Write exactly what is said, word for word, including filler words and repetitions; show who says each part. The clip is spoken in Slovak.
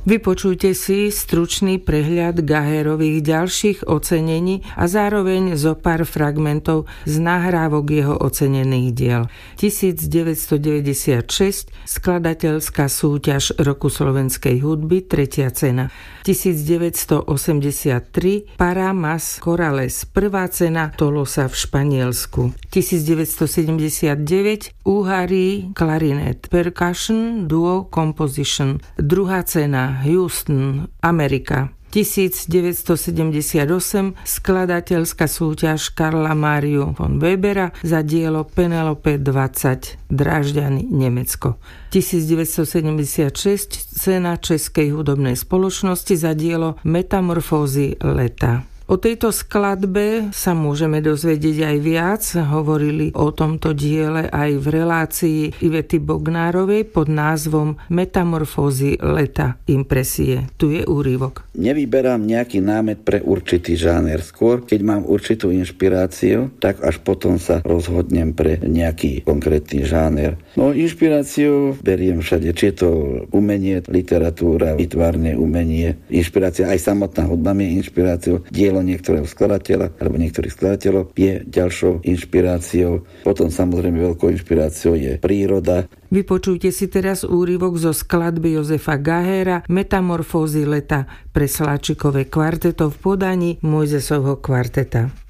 Speaker 1: Vypočujte si stručný prehľad Gaherových ďalších ocenení a zároveň zo pár fragmentov z nahrávok jeho ocenených diel. devätnásťstodeväťdesiatšesť skladateľská súťaž roku slovenskej hudby, tretia cena. devätnásťstoosemdesiattri Paramas Corales, prvá cena Tolosa v Španielsku. devätnásťstosedemdesiatdeväť Uhari Clarinet Percussion Duo Composition, druhá cena Houston, Amerika. devätnásťstosedemdesiatosem skladateľská súťaž Karla Máriu von Webera za dielo Penelope dvadsať, Drážďany, Nemecko. devätnásťstosedemdesiatšesť cena Českej hudobnej spoločnosti za dielo Metamorfózy leta. O tejto skladbe sa môžeme dozvedieť aj viac. Hovorili o tomto diele aj v relácii Ivety Bognárovej pod názvom Metamorfózy leta, impresie. Tu je úryvok.
Speaker 2: Nevyberám nejaký námet pre určitý žáner. Skôr, keď mám určitú inšpiráciu, tak až potom sa rozhodnem pre nejaký konkrétny žáner. No, inšpiráciu beriem všade. Či je to umenie, literatúra, výtvarné umenie. Inšpirácia, aj samotná hudba je inšpiráciou. Dielo niektorého skladateľa alebo niektorých skladateľov je ďalšou inšpiráciou. Potom samozrejme veľkou inšpiráciou je príroda.
Speaker 1: Vypočujte si teraz úryvok zo skladby Jozefa Gahera Metamorfózy leta pre sláčikové kvarteto v podaní Mojzesovho kvarteta.